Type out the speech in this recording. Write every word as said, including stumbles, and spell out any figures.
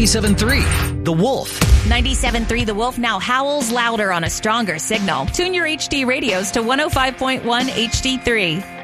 ninety-seven point three The Wolf. ninety-seven point three The Wolf now howls louder on a stronger signal. Tune your H D radios to one oh five point one H D three.